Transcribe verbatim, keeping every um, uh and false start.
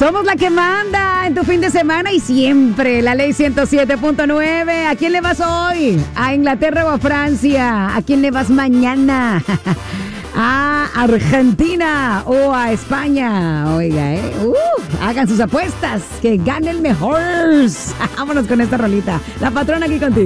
Somos la que manda en tu fin de semana y siempre. La ley ciento siete punto nueve. ¿A quién le vas hoy? ¿A Inglaterra o a Francia? ¿A quién le vas mañana? ¿A Argentina o a España? Oiga, ¿eh? Uh, hagan sus apuestas. Que gane el mejor. Vámonos con esta rolita. La patrona aquí contigo.